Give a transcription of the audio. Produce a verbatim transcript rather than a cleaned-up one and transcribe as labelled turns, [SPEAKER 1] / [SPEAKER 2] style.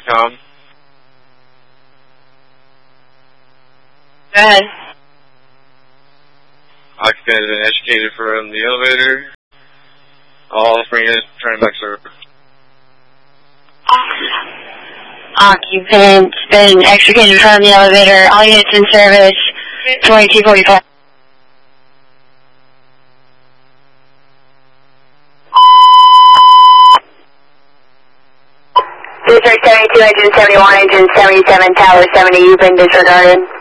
[SPEAKER 1] com.
[SPEAKER 2] Go ahead.
[SPEAKER 1] Occupant has been educated from the elevator. All bring it, turn back service.
[SPEAKER 2] Occupant been extricated from the elevator. All units in service. twenty-two forty-five.
[SPEAKER 3] District seventy-two, engine seventy-one, engine seventy-seven, tower seventy, you've been disregarded.